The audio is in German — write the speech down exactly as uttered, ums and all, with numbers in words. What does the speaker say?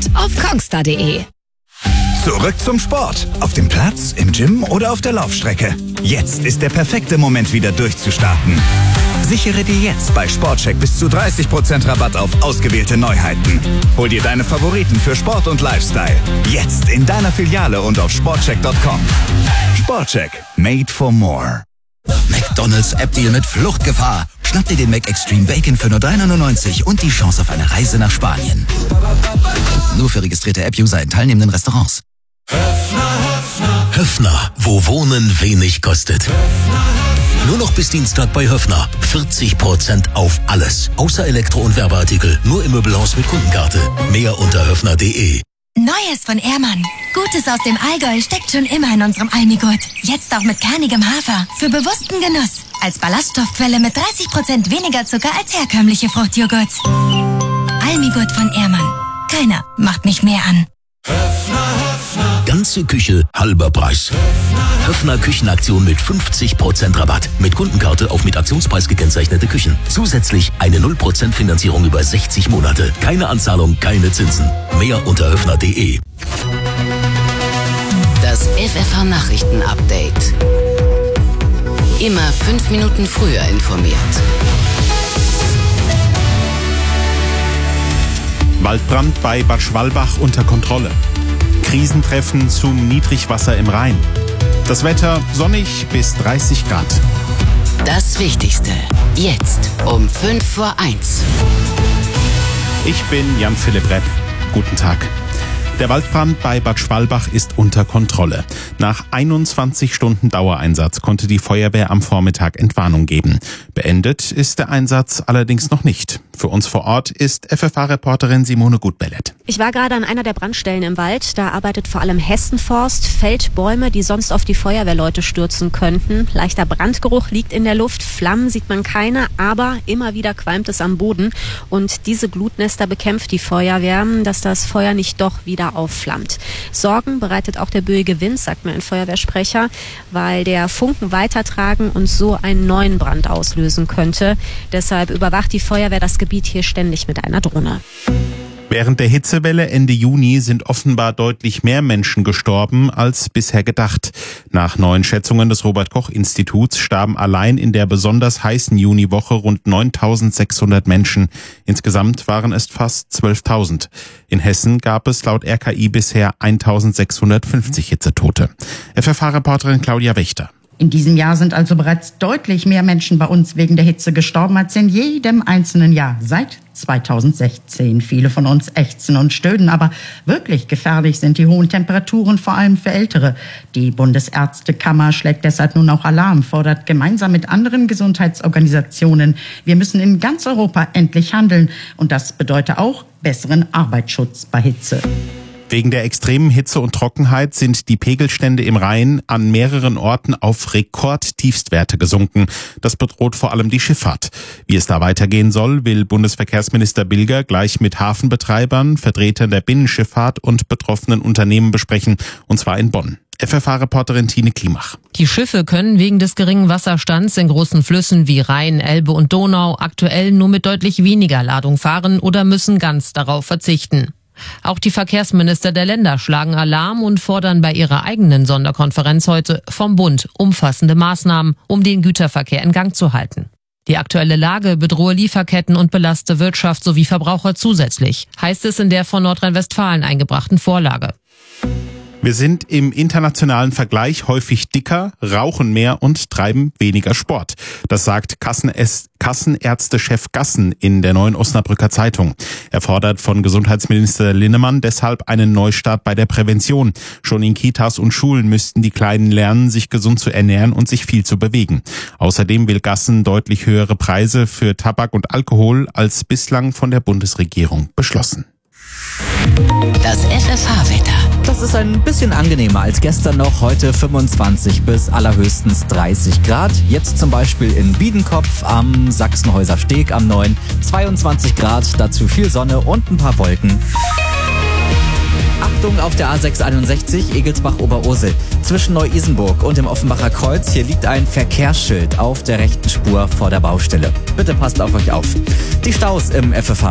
Sport auf kongstar punkt de. Zurück zum Sport. Auf dem Platz, im Gym oder auf der Laufstrecke. Jetzt ist der perfekte Moment, wieder durchzustarten. Sichere dir jetzt bei Sportcheck bis zu dreißig Prozent Rabatt auf ausgewählte Neuheiten. Hol dir deine Favoriten für Sport und Lifestyle. Jetzt in deiner Filiale und auf sportcheck punkt com. Sportcheck. Made for more. McDonald's App-Deal mit Fluchtgefahr. Schnapp dir den Mac Extreme Bacon für nur drei neunundneunzig und die Chance auf eine Reise nach Spanien. Nur für registrierte App-User in teilnehmenden Restaurants. Höffner, Höffner, wo Wohnen wenig kostet. Nur noch bis Dienstag bei Höffner. vierzig Prozent auf alles. Außer Elektro- und Werbeartikel. Nur im Möbelhaus mit Kundenkarte. Mehr unter höffner punkt de. Neues von Ehrmann. Gutes aus dem Allgäu steckt schon immer in unserem Almigurt. Jetzt auch mit kernigem Hafer. Für bewussten Genuss. Als Ballaststoffquelle mit dreißig Prozent weniger Zucker als herkömmliche Fruchtjoghurts. Almigurt von Ehrmann. Keiner macht mich mehr an. Ganze Küche, halber Preis. Höffner Küchenaktion mit fünfzig Prozent Rabatt. Mit Kundenkarte auf mit Aktionspreis gekennzeichnete Küchen. Zusätzlich eine null Prozent Finanzierung über sechzig Monate. Keine Anzahlung, keine Zinsen. Mehr unter höffner punkt de. Das F F H-Nachrichten-Update. Immer fünf Minuten früher informiert. Waldbrand bei Bad Schwalbach unter Kontrolle. Krisentreffen zum Niedrigwasser im Rhein. Das Wetter sonnig bis dreißig Grad. Das Wichtigste jetzt um fünf vor eins. Ich bin Jan-Philipp Repp. Guten Tag. Der Waldbrand bei Bad Schwalbach ist unter Kontrolle. Nach einundzwanzig Stunden Dauereinsatz konnte die Feuerwehr am Vormittag Entwarnung geben. Beendet ist der Einsatz allerdings noch nicht. Für uns vor Ort ist F F H-Reporterin Simone Gutbellet. Ich war gerade an einer der Brandstellen im Wald. Da arbeitet vor allem Hessenforst, fällt Bäume, die sonst auf die Feuerwehrleute stürzen könnten. Leichter Brandgeruch liegt in der Luft, Flammen sieht man keine, aber immer wieder qualmt es am Boden. Und diese Glutnester bekämpft die Feuerwehr, dass das Feuer nicht doch wieder aufflammt. Sorgen bereitet auch der böige Wind, sagt mir ein Feuerwehrsprecher, weil der Funken weitertragen und so einen neuen Brand auslösen könnte. Deshalb überwacht die Feuerwehr das Gebiet hier ständig mit einer Drohne. Während der Hitzewelle Ende Juni sind offenbar deutlich mehr Menschen gestorben als bisher gedacht. Nach neuen Schätzungen des Robert-Koch-Instituts starben allein in der besonders heißen Juniwoche rund neuntausendsechshundert Menschen. Insgesamt waren es fast zwölftausend. In Hessen gab es laut R K I bisher eintausendsechshundertfünfzig Hitzetote. F F H-Reporterin Claudia Wächter. In diesem Jahr sind also bereits deutlich mehr Menschen bei uns wegen der Hitze gestorben als in jedem einzelnen Jahr seit zweitausendsechzehn. Viele von uns ächzen und stöhnen, aber wirklich gefährlich sind die hohen Temperaturen, vor allem für Ältere. Die Bundesärztekammer schlägt deshalb nun auch Alarm, fordert gemeinsam mit anderen Gesundheitsorganisationen, wir müssen in ganz Europa endlich handeln. Und das bedeutet auch besseren Arbeitsschutz bei Hitze. Wegen der extremen Hitze und Trockenheit sind die Pegelstände im Rhein an mehreren Orten auf Rekordtiefstwerte gesunken. Das bedroht vor allem die Schifffahrt. Wie es da weitergehen soll, will Bundesverkehrsminister Bilger gleich mit Hafenbetreibern, Vertretern der Binnenschifffahrt und betroffenen Unternehmen besprechen, und zwar in Bonn. F F H-Reporterin Tine Klimach. Die Schiffe können wegen des geringen Wasserstands in großen Flüssen wie Rhein, Elbe und Donau aktuell nur mit deutlich weniger Ladung fahren oder müssen ganz darauf verzichten. Auch die Verkehrsminister der Länder schlagen Alarm und fordern bei ihrer eigenen Sonderkonferenz heute vom Bund umfassende Maßnahmen, um den Güterverkehr in Gang zu halten. Die aktuelle Lage bedrohe Lieferketten und belaste Wirtschaft sowie Verbraucher zusätzlich, heißt es in der von Nordrhein-Westfalen eingebrachten Vorlage. Wir sind im internationalen Vergleich häufig dicker, rauchen mehr und treiben weniger Sport. Das sagt Kassenärztechef Gassen in der Neuen Osnabrücker Zeitung. Er fordert von Gesundheitsminister Linnemann deshalb einen Neustart bei der Prävention. Schon in Kitas und Schulen müssten die Kleinen lernen, sich gesund zu ernähren und sich viel zu bewegen. Außerdem will Gassen deutlich höhere Preise für Tabak und Alkohol als bislang von der Bundesregierung beschlossen. Das F F H-Wetter. Das ist ein bisschen angenehmer als gestern noch. Heute fünfundzwanzig bis allerhöchstens dreißig Grad. Jetzt zum Beispiel in Biedenkopf am Sachsenhäuser Steg am neun. zweiundzwanzig Grad, dazu viel Sonne und ein paar Wolken. Achtung auf der A sechshunderteinundsechzig Egelsbach-Oberursel. Zwischen Neu-Isenburg und dem Offenbacher Kreuz, hier liegt ein Verkehrsschild auf der rechten Spur vor der Baustelle. Bitte passt auf euch auf. Die Staus im F F H